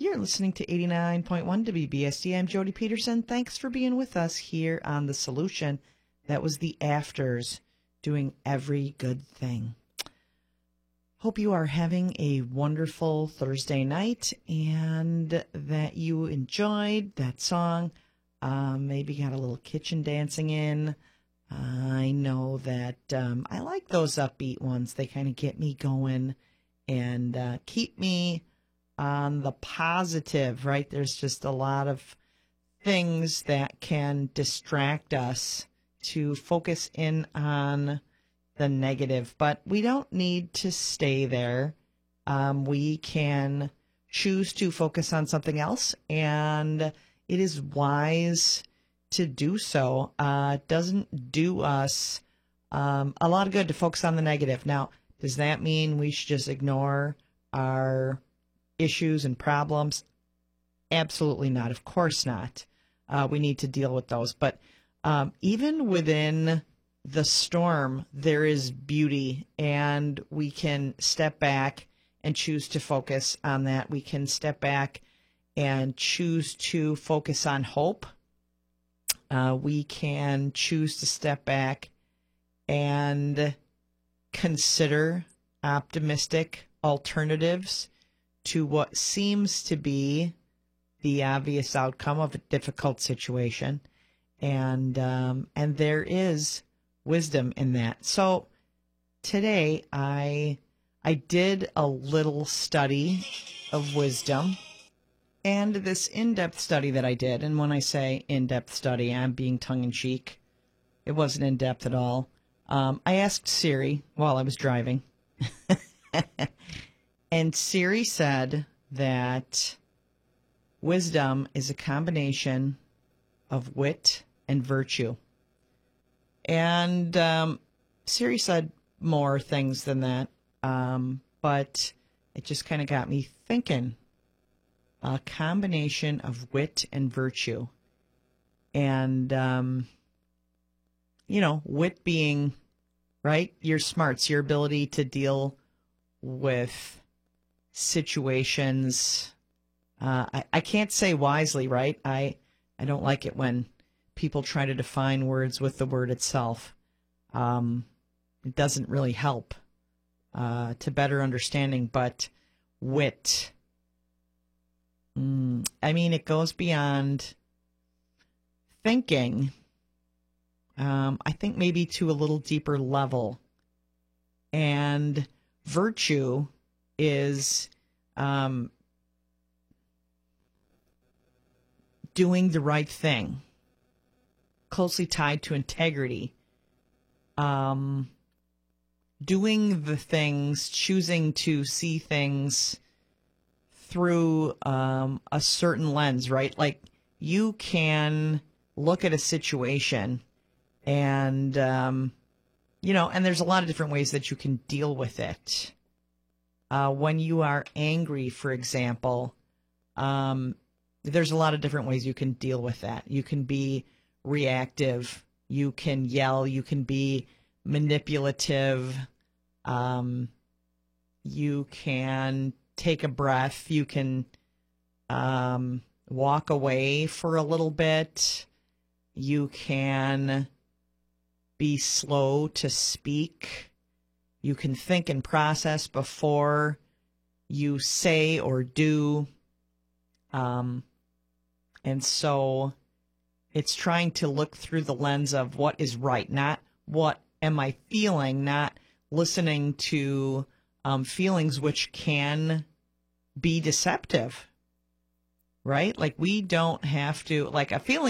You're listening to 89.1 WBSD. I'm Jody Peterson. Thanks for being with us here on The Solution. That was the Afters, doing Every Good Thing. Hope you are having a wonderful Thursday night and that you enjoyed that song. Maybe got a little kitchen dancing in. I know that I like those upbeat ones. They kind of get me going and keep me on the positive, right? There's just a lot of things that can distract us to focus in on the negative, but we don't need to stay there. We can choose to focus on something else, and it is wise to do so. It doesn't do us a lot of good to focus on the negative. Now, does that mean we should just ignore our issues and problems? Absolutely not. Of course not. We need to deal with those. But even within the storm, there is beauty, and we can step back and choose to focus on that. We can step back and choose to focus on hope. We can choose to step back and consider optimistic alternatives to what seems to be the obvious outcome of a difficult situation. And there is wisdom in that. So today I did a little study of wisdom, and this in-depth study that I did, and when I say in-depth study, I'm being tongue-in-cheek. It wasn't in-depth at all. I asked Siri while I was driving, and Siri said that wisdom is a combination of wit and virtue. And Siri said more things than that, but it just kind of got me thinking. A combination of wit and virtue. And, wit being, right, your smarts, your ability to deal with situations. I can't say wisely, right? I don't like it when people try to define words with the word itself. It doesn't really help to better understanding, but wit. It goes beyond thinking. I think maybe to a little deeper level. And virtue is doing the right thing, closely tied to integrity, doing the things, choosing to see things through a certain lens, right? Like you can look at a situation and, and there's a lot of different ways that you can deal with it. When you are angry, for example, there's a lot of different ways you can deal with that. You can be reactive. You can yell. You can be manipulative. You can take a breath. You can walk away for a little bit. You can be slow to speak. You can think and process before you say or do. And so it's trying to look through the lens of what is right, not what am I feeling, not listening to feelings which can be deceptive, right? Like we don't have to, like a feeling